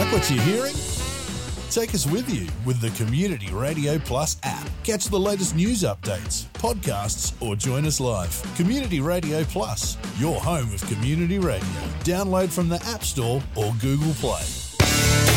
Like what you're hearing? Take us with you with the Community Radio Plus app. Catch the latest news updates, podcasts, or join us live. Community Radio Plus, your home of community radio. Download from the App Store or Google Play.